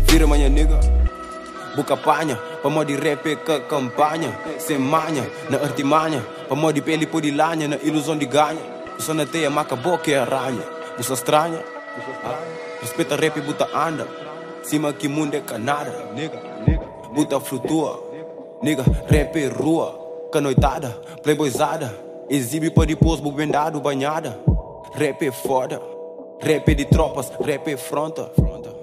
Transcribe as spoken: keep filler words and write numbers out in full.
Vira manhã, nigga. Buka panha, pa mo di rap que campanha. Sem manha, na artimanha. Pa mo di pele por di lanha, na ilusão de ganha. Só na teia, maca boca e aranha. Você estranha? Ah, respeita rap e buta anda. Cima que mundo é canada. Buta flutua. Nigga, rap é rua. Canoitada, playboyzada. Exibe para depois bubendado, banhada. Rap é foda. Rap é de tropas, rap é fronta.